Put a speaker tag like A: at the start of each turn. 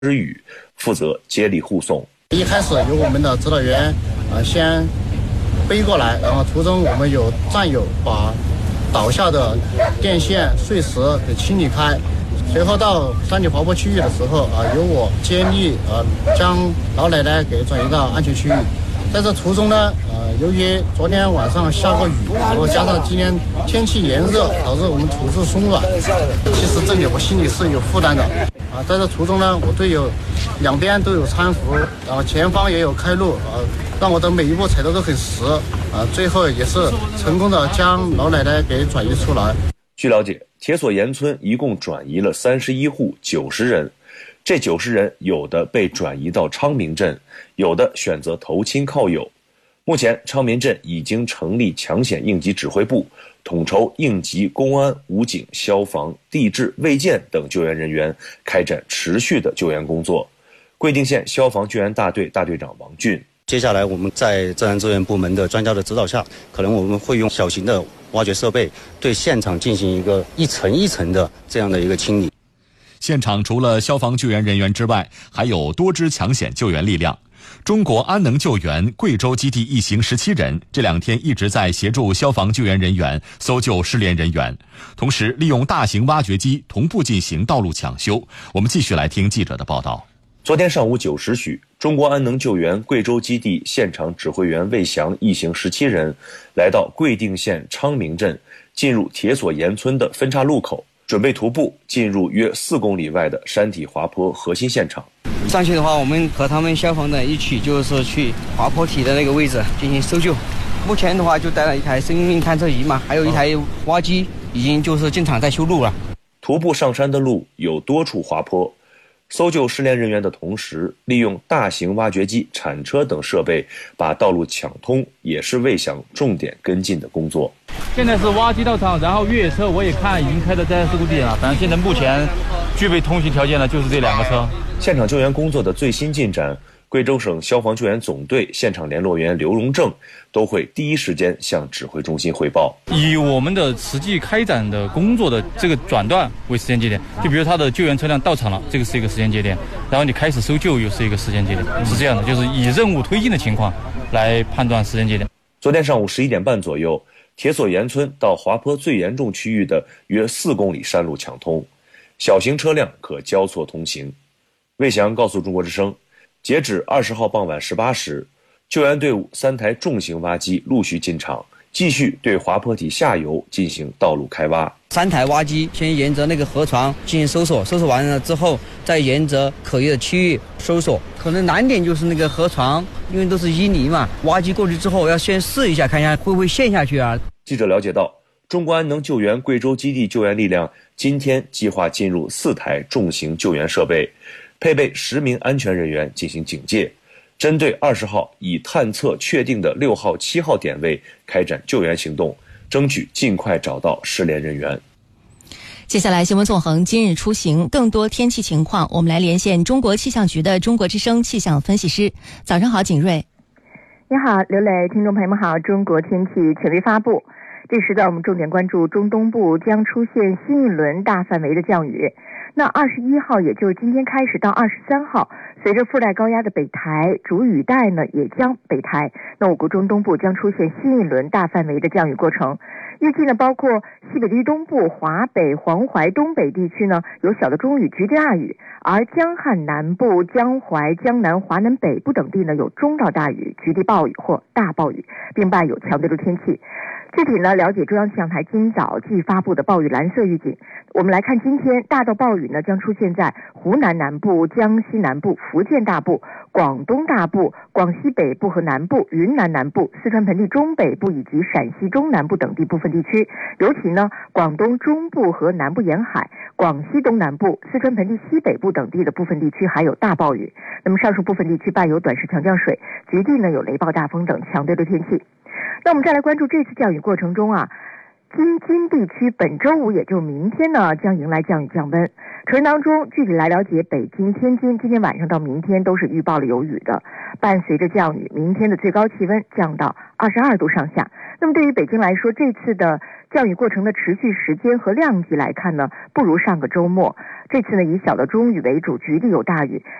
A: 之宇负责接力护送。
B: 一开始由我们的指导员先背过来，然后途中我们有战友把倒下的电线碎石给清理开，随后到山体滑坡区域的时候由我接力将老奶奶给转移到安全区域。在这途中呢由于昨天晚上下过雨，然后加上今天天气炎热，导致我们土质松软。其实这里我心里是有负担的在这途中呢，我队友两边都有搀扶，然后前方也有开路让我的每一步踩得都很实最后也是成功的将老奶奶给转移出来。
A: 据了解，铁索岩村一共转移了31户90人，这90人有的被转移到昌明镇，有的选择投亲靠友。目前昌明镇已经成立抢险应急指挥部，统筹应急公安、武警、消防、地质、卫健等救援人员开展持续的救援工作。贵定县消防救援大队大队长王俊，
C: 接下来我们在自然资源部门的专家的指导下，可能我们会用小型的挖掘设备对现场进行一层一层的这样的一个清理。
D: 现场除了消防救援人员之外，还有多支抢险救援力量。中国安能救援贵州基地一行17人，这2天一直在协助消防救援人员搜救失联人员，同时利用大型挖掘机同步进行道路抢修。我们继续来听记者的报道。
A: 昨天上午9时许，中国安能救援贵州基地现场指挥员魏翔一行17人来到贵定县昌明镇，进入铁索岩村的分岔路口，准备徒步进入约4公里外的山体滑坡核心现场。
E: 上去的话，我们和他们消防的一起就是去滑坡体的那个位置进行搜救。目前的话就带了一台生命探测仪嘛，还有一台挖机，已经就是进场在修路了。
A: 徒步上山的路有多处滑坡，搜救失联人员的同时，利用大型挖掘机、铲车等设备把道路抢通，也是魏翔重点跟进的工作。
F: 现在是挖机到场，然后越野车我也看已经开到在事故地了。反正现在目前具备通行条件的就是这2个车。
A: 现场救援工作的最新进展，贵州省消防救援总队现场联络员刘荣正都会第一时间向指挥中心汇报，
F: 以我们的实际开展的工作的这个转段为时间节点。就比如他的救援车辆到场了，这个是一个时间节点，然后你开始搜救又是一个时间节点，是这样的，就是以任务推进的情况来判断时间节点。
A: 昨天上午11点半左右，铁索岩村到滑坡最严重区域的约4公里山路抢通，小型车辆可交错通行。魏翔告诉中国之声，截止20号傍晚18时，救援队伍3台重型挖机陆续进场，继续对滑坡体下游进行道路开挖。
E: 3台挖机先沿着那个河床进行搜索，搜索完了之后再沿着可疑的区域搜索。可能难点就是那个河床，因为都是淤泥嘛，挖机过去之后要先试一下，看一下会不会陷下去啊。
A: 记者了解到，中国安能救援贵州基地救援力量今天计划进入4台重型救援设备，配备10名安全人员进行警戒，针对20号已探测确定的6号、7号点位开展救援行动，争取尽快找到失联人员。
G: 接下来新闻纵横今日出行，更多天气情况，我们来连线中国气象局的中国之声气象分析师。早上好，景瑞。
H: 你好，刘磊，听众朋友们好。中国天气权威发布，这时段我们重点关注中东部将出现新一轮大范围的降雨。那21号也就是今天开始到23号，随着附带高压的北抬，主雨带呢也将北抬，那我国中东部将出现新一轮大范围的降雨过程。预计呢，包括西北地区东部、华北、黄淮东北地区呢有小的中雨局地大雨，而江汉南部、江淮、江南、华南北部等地呢有中到大雨、局地暴雨或大暴雨，并伴有强对流天气。具体呢，了解中央气象台今早即发布的暴雨蓝色预警。我们来看今天大到暴雨呢将出现在湖南南部、江西南部、福建大部、广东大部、广西北部和南部、云南南部、四川盆地中北部以及陕西中南部等地部分地区，尤其呢广东中部和南部沿海、广西东南部、四川盆地西北部等地的部分地区还有大暴雨。那么上述部分地区伴有短时强降水，局地呢有雷暴大风等强对流天气。那我们再来关注这次降雨过程中京地区本周五也就是明天呢将迎来降雨降温。成员当中具体来了解，北京、天津今天晚上到明天都是预报了有雨的，伴随着降雨，明天的最高气温降到22度上下。 那么对于北京来说，这次的降雨过程的持续时间和量级来看呢，不如上个周末。这次呢以小到中雨为主，局地有大雨。